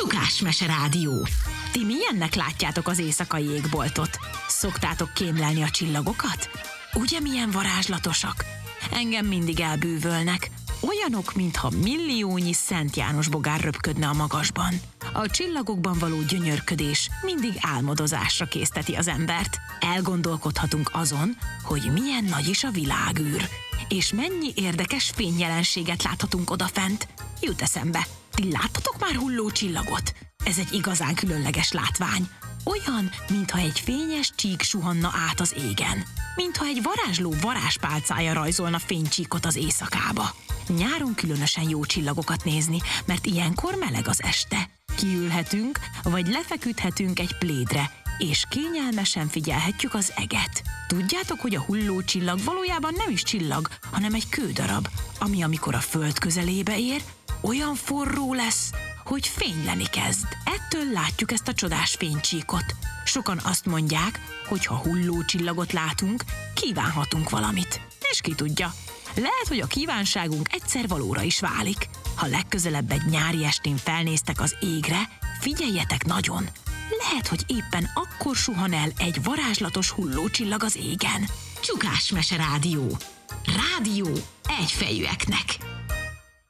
Csukás-mese rádió. Ti milyennek látjátok az éjszakai égboltot? Szoktátok kémlelni a csillagokat? Ugye milyen varázslatosak? Engem mindig elbűvölnek. Olyanok, mintha milliónyi Szent János bogár röpködne a magasban. A csillagokban való gyönyörködés mindig álmodozásra készteti az embert. Elgondolkodhatunk azon, hogy milyen nagy is a világűr, és mennyi érdekes fényjelenséget láthatunk odafent. Jut eszembe, ti láttatok már hulló csillagot? Ez egy igazán különleges látvány. Olyan, mintha egy fényes csík suhanna át az égen. Mintha egy varázsló varázspálcája rajzolna fénycsíkot az éjszakába. Nyáron különösen jó csillagokat nézni, mert ilyenkor meleg az este. Kiülhetünk, vagy lefeküdhetünk egy plédre, és kényelmesen figyelhetjük az eget. Tudjátok, hogy a hulló csillag valójában nem is csillag, hanem egy kődarab, ami amikor a föld közelébe ér, olyan forró lesz, hogy fényleni kezd. Ettől látjuk ezt a csodás fénycsíkot. Sokan azt mondják, hogy ha hulló csillagot látunk, kívánhatunk valamit. És ki tudja, lehet, hogy a kívánságunk egyszer valóra is válik. Ha legközelebb egy nyári estén felnéztek az égre, figyeljetek nagyon! Lehet, hogy éppen akkor suhan el egy varázslatos hullócsillag az égen. Csukás-mese rádió. Rádió egyfejűeknek.